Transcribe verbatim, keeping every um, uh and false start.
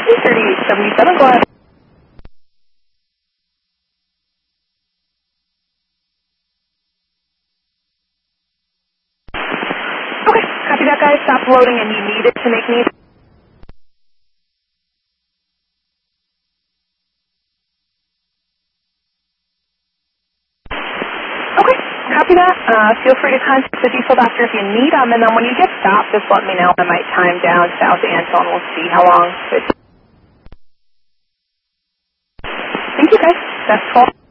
thirty-eight seventy-seven, go ahead. Okay, copy that, guys. Stop loading and you need it to make me. Okay, copy that. Uh, feel free to contact the diesel doctor if you need them, and then when you get stopped, just let me know. I might time down south Anton. We'll see how long it. Thank you, guys. That's all.